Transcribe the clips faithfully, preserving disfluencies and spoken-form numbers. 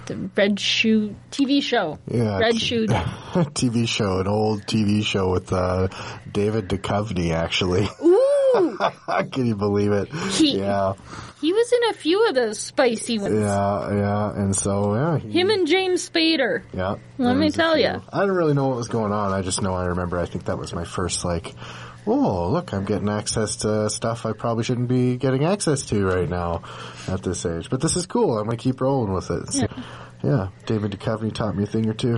the Red Shoe T V show. Yeah. Red Shoe. T V show, an old T V show with uh, David Duchovny, actually. Ooh! Can you believe it? He, yeah. He was in a few of those spicy ones. Yeah, yeah, and so, yeah. He, Him and James Spader. Yeah. Let me tell you. I don't really know what was going on. I just know I remember, I think that was my first, like, oh, look, I'm getting access to stuff I probably shouldn't be getting access to right now at this age. But this is cool. I'm going to keep rolling with it. So, yeah. yeah, David Duchovny taught me a thing or two.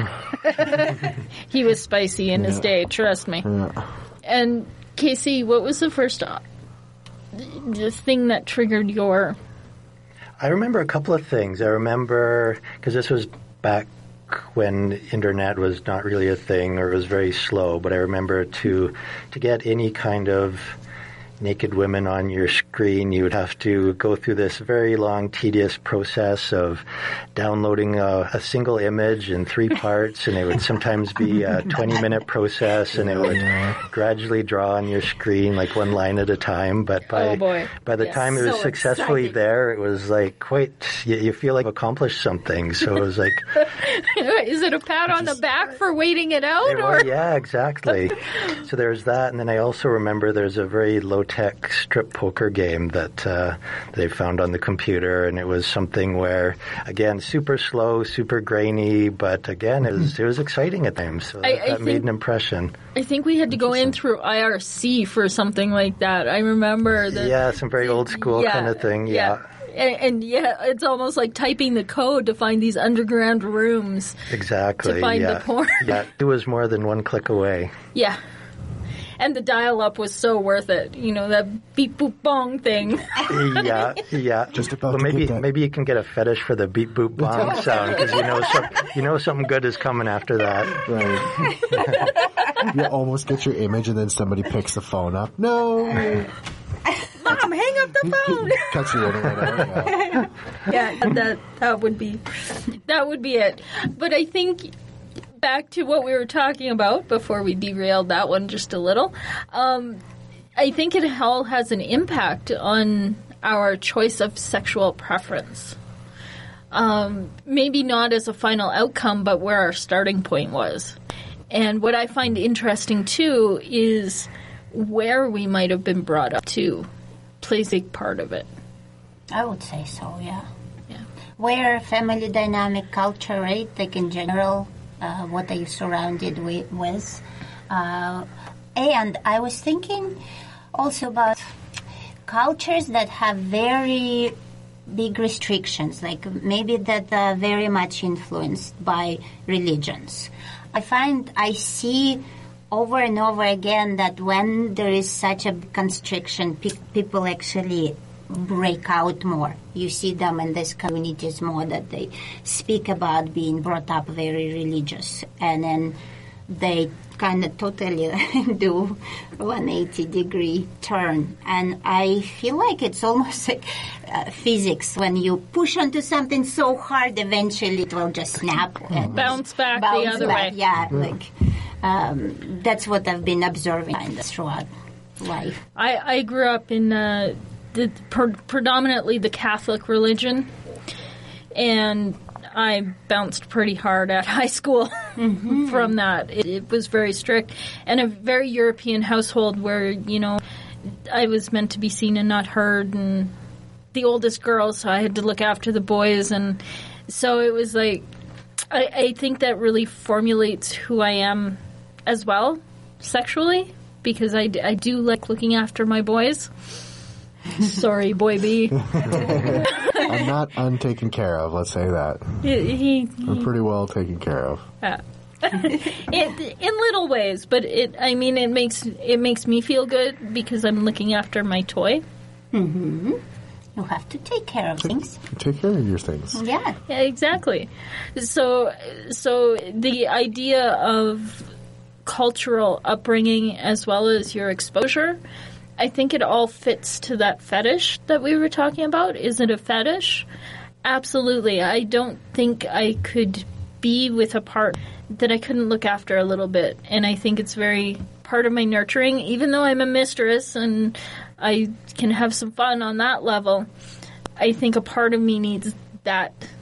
He was spicy in yeah. his day, trust me. Yeah. And, Casey, what was the first uh, the thing that triggered your... I remember a couple of things. I remember, because this was back when internet was not really a thing or it was very slow, but I remember to to get any kind of naked women on your screen, you would have to go through this very long, tedious process of downloading a, a single image in three parts, and it would sometimes be a twenty-minute process, and it would gradually draw on your screen like one line at a time. But by oh boy. by the yes. time it was so successfully exciting. there, it was like quite, you, you feel like you've accomplished something. So it was like... Is it a pat on the back for waiting it out? It or? was, yeah, exactly. So there's that, and then I also remember there's a very low-tech strip poker game that uh, they found on the computer, and it was something where, again, super slow, super grainy, but again, it was, it was exciting at times, so that, I, I that made an impression. I think we had to go in through I R C for something like that. I remember that. Yeah, some very old-school yeah, kind of thing, yeah. yeah. And, and yeah, it's almost like typing the code to find these underground rooms. Exactly. To find yeah. the porn. Yeah, it was more than one click away. Yeah. And the dial-up was so worth it. You know, that beep boop bong thing. yeah, yeah. Just about well, to maybe get that. maybe you can get a fetish for the beep boop bong sound because you know some, you know something good is coming after that. Right. You almost get your image and then somebody picks the phone up. No. Mom, hang up the phone. Cuts the internet out. Yeah. yeah, that that would be that would be it. But I think back to what we were talking about before we derailed that one just a little. Um, I think it all has an impact on our choice of sexual preference. Um, maybe not as a final outcome, but where our starting point was. And what I find interesting too is where we might have been brought up to plays a part of it. I would say so, yeah. Yeah. Where family dynamic culture, right? Like in general, uh, what are you surrounded with? with. Uh, and I was thinking also about cultures that have very big restrictions, like maybe that are very much influenced by religions. I find I see over and over again that when there is such a constriction, pe- people actually break out more. You see them in these communities more, that they speak about being brought up very religious, and then they kind of totally do one hundred eighty degree turn. And I feel like it's almost like uh, physics. When you push onto something so hard, eventually it will just snap and bounce back bounce the other back. way. Yeah, like um, that's what I've been observing throughout life. I, I grew up in uh, the pre- predominantly the Catholic religion, and I bounced pretty hard at high school mm-hmm. from that. It, it was very strict, and a very European household where, you know, I was meant to be seen and not heard, and the oldest girl, so I had to look after the boys, and so it was like, I, I think that really formulates who I am as well, sexually, because I, I do like looking after my boys. Sorry, boy B. I'm not untaken care of, let's say that. He, he, I'm pretty well taken care of. Uh, it, in little ways, but it I mean it makes it makes me feel good because I'm looking after my toy. Mm-hmm. You have to take care of things. Take care of your things. Yeah. Yeah, exactly. So so the idea of cultural upbringing as well as your exposure, I think it all fits to that fetish that we were talking about. Is it a fetish? Absolutely. I don't think I could be with a part that I couldn't look after a little bit. And I think it's very part of my nurturing. Even though I'm a mistress and I can have some fun on that level, I think a part of me needs that